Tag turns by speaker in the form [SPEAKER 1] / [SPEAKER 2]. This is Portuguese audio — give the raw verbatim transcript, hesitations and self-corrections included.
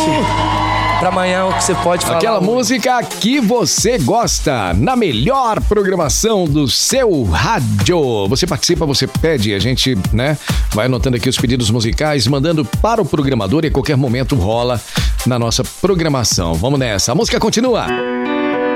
[SPEAKER 1] Pra amanhã o que você pode falar.
[SPEAKER 2] Aquela música que você gosta, na melhor programação do seu rádio. Você participa, você pede, a gente, né, vai anotando aqui os pedidos musicais, mandando para o programador e a qualquer momento rola na nossa programação. Vamos nessa, a música continua.